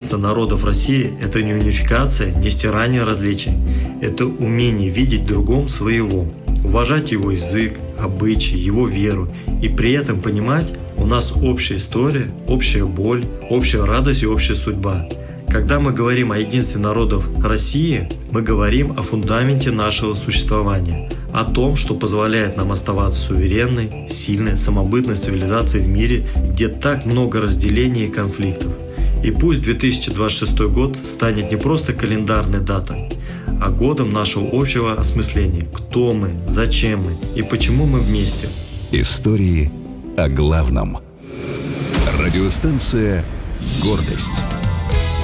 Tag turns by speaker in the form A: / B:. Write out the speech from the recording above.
A: единство народов России – это не унификация, не стирание различий. Это умение видеть в другом своего, уважать его язык, обычаи, его веру и при этом понимать, у нас общая история, общая боль, общая радость и общая судьба. Когда мы говорим о единстве народов России, мы говорим о фундаменте нашего существования, о том, что позволяет нам оставаться суверенной, сильной, самобытной цивилизацией в мире, где так много разделений и конфликтов. И пусть 2026 год станет не просто календарной датой, а годом нашего общего осмысления. Кто мы, зачем мы и почему мы вместе.
B: Истории о главном. Радиостанция «Гордость».